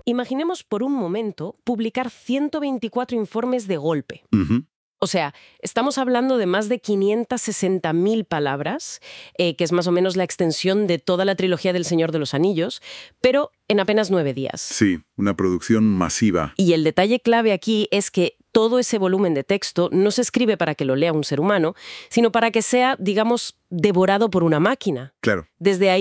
imaginemos por un momento publicar 124 informes de golpe. O sea, estamos hablando de más de 560.000 palabras, que es más o menos la extensión de toda la trilogía del Señor de los Anillos, pero en apenas 9 días. Sí, una producción masiva. Y el detalle clave aquí es que todo ese volumen de texto no se escribe para que lo lea un ser humano, sino para que sea, digamos, devorado por una máquina. Claro. Desde ahí